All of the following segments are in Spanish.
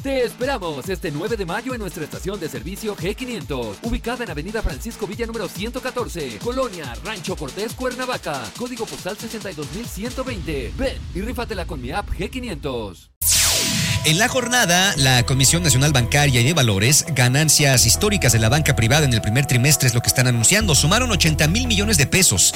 Te esperamos este 9 de mayo en nuestra estación de servicio G500, ubicada en Avenida Francisco Villa número 114, Colonia Rancho Cortés, Cuernavaca, código postal 62120. Ven y rífatela con mi app G500. En la jornada, la Comisión Nacional Bancaria y de Valores, ganancias históricas de la banca privada en el primer trimestre es lo que están anunciando. Sumaron 80,000 millones de pesos,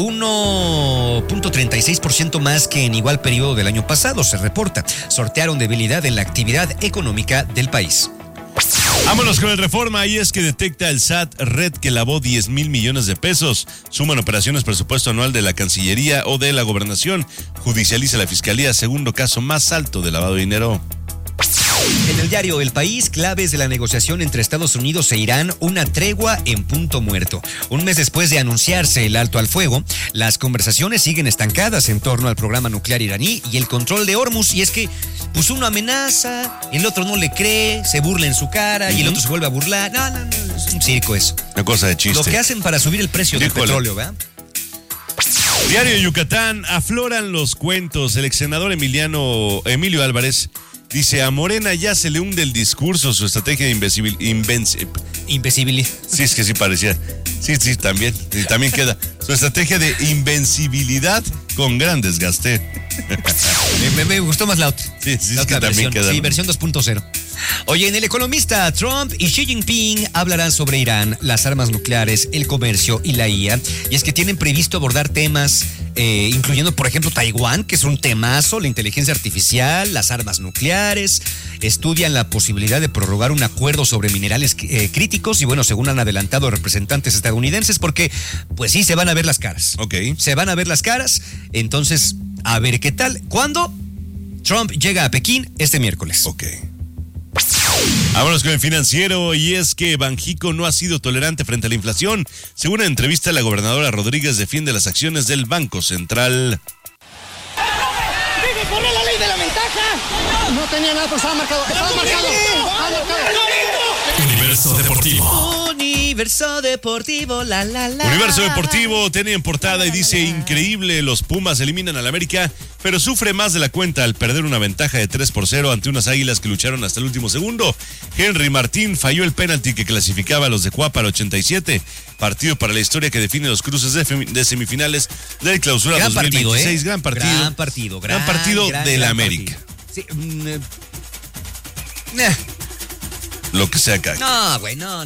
1.36% más que en igual periodo del año pasado, se reporta. Sortearon debilidad en la actividad económica del país. Vámonos con el Reforma, y es que detecta el SAT red que lavó 10,000 millones de pesos. Suman operaciones presupuesto anual de la Cancillería o de la Gobernación. Judicializa la Fiscalía, segundo caso más alto de lavado de dinero. En el diario El País, claves de la negociación entre Estados Unidos e Irán, una tregua en punto muerto. Un mes después de anunciarse el alto al fuego, las conversaciones siguen estancadas en torno al programa nuclear iraní y el control de Hormuz. Y es que, pues uno amenaza, el otro no le cree, se burla en su cara y el otro se vuelve a burlar. No, es un circo eso. Una cosa de chiste. Lo que hacen para subir el precio del petróleo, ¿verdad? Diario de Yucatán, afloran los cuentos. El exsenador Emilio Álvarez dice: a Morena ya se le hunde el discurso, su estrategia de Invencibilidad. Sí, es que sí parecía. Sí, también. Y también queda. Su estrategia de invencibilidad con gran desgaste. Me gustó más la otra. Sí, la es que también queda. Sí, versión 2.0. Oye, en El Economista, Trump y Xi Jinping hablarán sobre Irán, las armas nucleares, el comercio y la IA. Y es que tienen previsto abordar temas, incluyendo, por ejemplo, Taiwán, que es un temazo, la inteligencia artificial, las armas nucleares. Estudian la posibilidad de prorrogar un acuerdo sobre minerales críticos y, bueno, según han adelantado representantes estadounidenses, porque, pues sí, se van a ver las caras. Ok. Se van a ver las caras, entonces, a ver qué tal. ¿Cuándo? Trump llega a Pekín este miércoles. Ok. Vámonos con el Financiero, y es que Banjico no ha sido tolerante frente a la inflación. Según una entrevista, la gobernadora Rodríguez defiende las acciones del Banco Central. ¡Debe correr la ley de la ventaja! No tenía nada, pero estaba marcado. Universo Deportivo. Universo Deportivo, la. Universo Deportivo tenía en portada y dice: increíble, los Pumas eliminan al América, pero sufre más de la cuenta al perder una ventaja de 3-0 ante unas Águilas que lucharon hasta el último segundo. Henry Martín falló el penalti que clasificaba a los de Cuapa al 87. Partido para la historia que define los cruces de semifinales del Clausura gran 2026. Partido, gran partido del América. Sí, lo que sea acá. No, güey, no.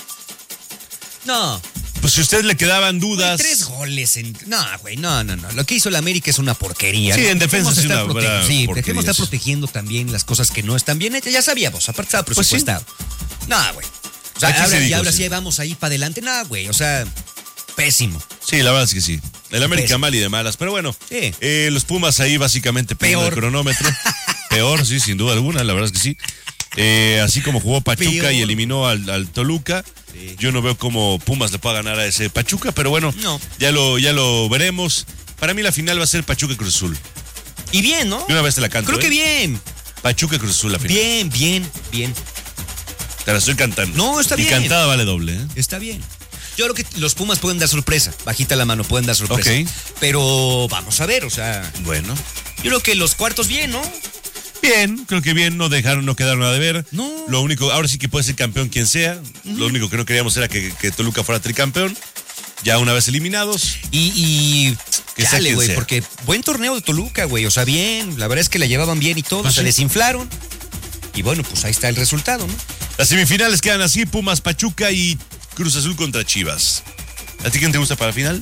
Pues si a usted le quedaban dudas. Güey, 3 goles en. No, güey, no. Lo que hizo el América es una porquería. Sí, ¿no? en defensa es una Sí, porquería. dejemos estar protegiendo también las cosas que no están bien hechas. Ya sabíamos, aparte estaba presupuestado. Pues sí. No, güey. O sea, ahora sí vamos ahí para adelante. No, güey, o sea, pésimo. Sí, la verdad es que sí. El América pésimo. Mal y de malas, pero bueno. Sí. Los Pumas ahí básicamente peor el cronómetro. Peor, sí, sin duda alguna, la verdad es que sí. Así como jugó Pachuca y eliminó al Toluca, sí. Yo no veo cómo Pumas le pueda ganar a ese Pachuca, pero bueno, no. ya lo veremos. Para mí la final va a ser Pachuca Cruz Azul. Y bien, ¿no? De una vez te la canto. Creo que bien. Pachuca Cruz Azul la final. Bien. Te la estoy cantando. No, está bien. Y cantada vale doble, ¿eh? Está bien. Yo creo que los Pumas pueden dar sorpresa. Bajita la mano, pueden dar sorpresa. Ok. Pero vamos a ver, o sea. Bueno. Yo creo que los cuartos bien, ¿no? Bien, creo que bien, no quedaron a deber. No. Lo único, ahora sí que puede ser campeón quien sea. Lo único que no queríamos era que Toluca fuera tricampeón. Ya una vez eliminados. Y que dale, güey, porque buen torneo de Toluca, güey. O sea, bien, la verdad es que la llevaban bien y todo, pues se desinflaron. Y bueno, pues ahí está el resultado, ¿no? Las semifinales quedan así: Pumas, Pachuca y Cruz Azul contra Chivas. ¿A ti quién te gusta para la final?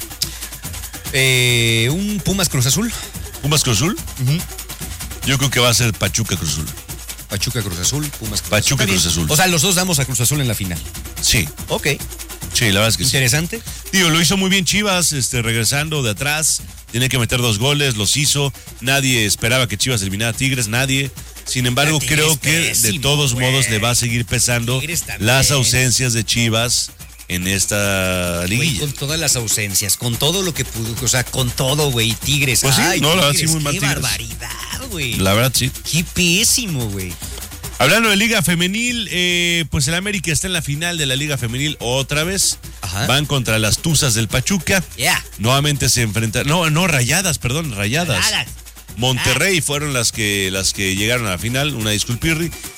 Un Pumas Cruz Azul. ¿Pumas Cruz Azul? Yo creo que va a ser Pachuca Cruz Azul. Pachuca Cruz Azul, Pumas Cruz Azul. Pachuca Cruz Azul. O sea, los dos damos a Cruz Azul en la final. Sí. Ok. Sí, la verdad es que interesante. Sí. Digo, lo hizo muy bien Chivas, regresando de atrás. Tiene que meter 2 goles, los hizo. Nadie esperaba que Chivas eliminara a Tigres, nadie. Sin embargo, creo que de todos modos le va a seguir pesando las ausencias de Chivas en esta liguilla. Con todas las ausencias, con todo lo que pudo, o sea, con todo, güey, Tigres. Pues sí, ay, no, Tigres, la verdad sí, muy mal qué Tigres. Barbaridad, güey. La verdad sí. Qué pésimo, güey. Hablando de Liga Femenil, pues el América está en la final de la Liga Femenil otra vez. Ajá. Van contra las Tuzas del Pachuca. Nuevamente se enfrentan. Rayadas. Monterrey fueron las que llegaron a la final, una disculpirri.